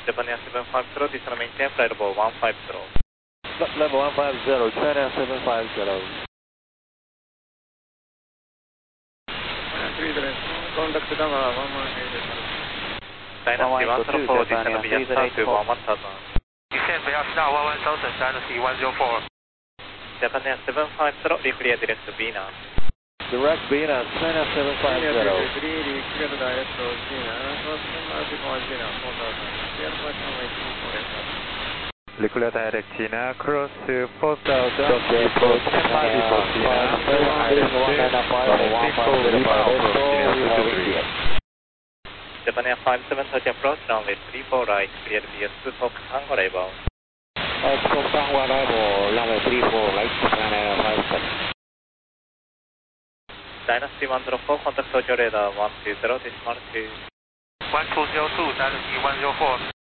Japan Air 750, this is maintain flight level 150. Level 150, Japan Air 750. Contact Tower 118. Dynasty 104, descend via south to 11000. Descend via south 11000, Dynasty 104. Japan Air 750, declare direct to Venus. Direct Venus, Japan Air 750. Clear direct to Venus, Declare direct China, cross 4000, Okay, approach 10 miles before China, Japan Air 5730 approach, runway 34 right, clear via Top Tango arrival. Top Tango arrival, runway 34 right, Japan Air 57. Dynasty 104, contact Tokyo radar 120, decimal 2. 1202, Dynasty 104.